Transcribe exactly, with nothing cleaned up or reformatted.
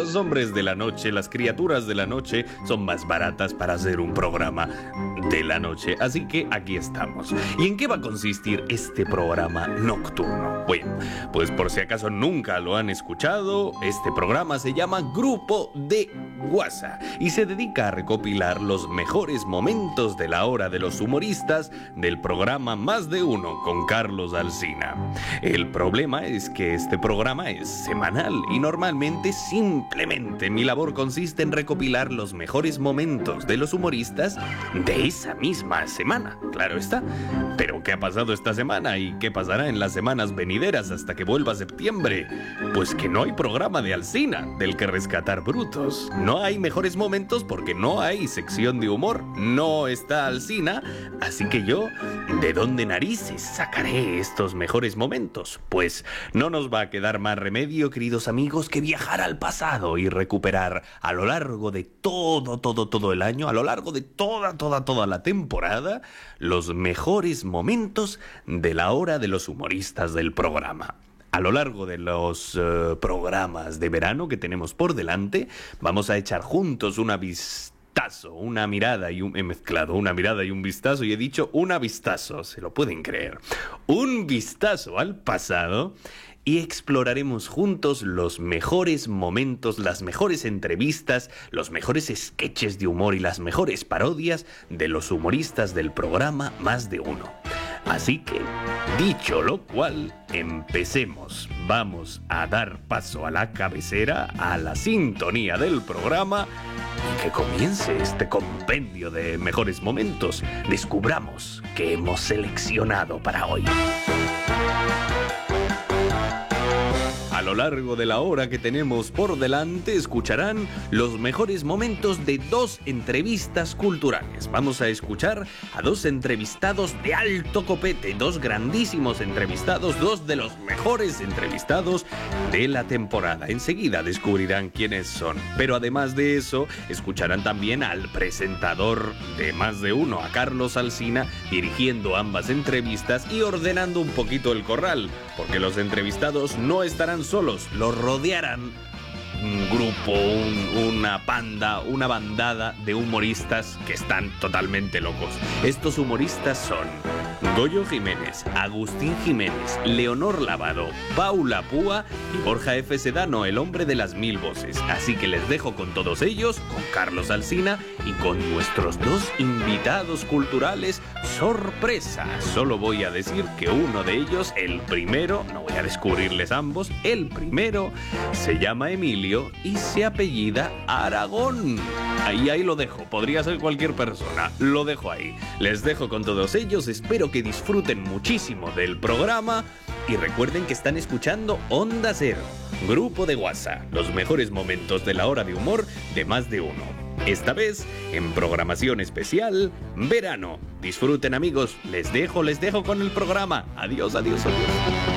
los hombres de la noche, las criaturas de la noche, son más baratas para hacer un programa de la noche. Así que aquí estamos. ¿Y en qué va a consistir este programa nocturno? Bueno, pues por si acaso nunca lo han escuchado, este programa se llama Grupo de WhatsApp y se dedica a recopilar los mejores momentos de la hora de los humoristas del programa Más de Uno con Carlos Alsina. El problema es que este programa es semanal y normalmente simplemente mi labor consiste en recopilar los mejores momentos de los humoristas de esa misma semana, claro está. Pero ¿qué ha pasado esta semana y qué pasará en las semanas venideras hasta que vuelva septiembre? Pues que no hay programa de Alsina del que rescatar brutos. No hay mejores momentos porque no hay sección de humor. No está Alsina, así que yo, ¿de dónde narices sacaré estos mejores momentos? Pues no nos va a quedar más remedio, queridos amigos, que viajar al pasado y recuperar a lo largo de todo, todo, todo el año, a lo largo de toda, toda, toda la temporada, los mejores momentos de la hora de los humoristas del programa. A lo largo de los uh, programas de verano que tenemos por delante, vamos a echar juntos una vistazo, una mirada y un... He mezclado una mirada y un vistazo y he dicho una vistazo, ¿se lo pueden creer? Un vistazo al pasado y exploraremos juntos los mejores momentos, las mejores entrevistas, los mejores sketches de humor y las mejores parodias de los humoristas del programa Más de Uno. Así que, dicho lo cual, empecemos. Vamos a dar paso a la cabecera, a la sintonía del programa y que comience este compendio de mejores momentos. Descubramos qué hemos seleccionado para hoy. A lo largo de la hora que tenemos por delante escucharán los mejores momentos de dos entrevistas culturales. Vamos a escuchar a dos entrevistados de alto copete, dos grandísimos entrevistados, dos de los mejores entrevistados de la temporada. Enseguida descubrirán quiénes son. Pero además de eso, escucharán también al presentador de Más de Uno, a Carlos Alsina, dirigiendo ambas entrevistas y ordenando un poquito el corral, porque los entrevistados no estarán solos, los rodearán un grupo, un, una panda, una bandada de humoristas que están totalmente locos. Estos humoristas son Goyo Jiménez, Agustín Jiménez, Leonor Lavado, Paula Púa y Borja F. Sedano, el hombre de las mil voces. Así que les dejo con todos ellos, con Carlos Alsina y con nuestros dos invitados culturales sorpresa. Solo voy a decir que uno de ellos, el primero, no voy a descubrirles ambos, el primero se llama Emilio y se apellida Aragón. Ahí, ahí lo dejo, podría ser cualquier persona, lo dejo ahí. Les dejo con todos ellos, espero que disfruten muchísimo del programa y recuerden que están escuchando Onda Cero, Grupo de WhatsApp, los mejores momentos de la hora de humor de Más de Uno. Esta vez, en programación especial, verano. Disfruten, amigos, les dejo, les dejo con el programa. Adiós, adiós, adiós.